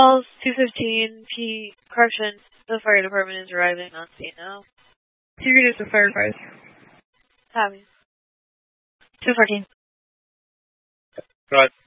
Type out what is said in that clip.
Calls 215 P. Correction. The fire department is arriving on scene now. Reduce the firefighters. Copy. 214. Right.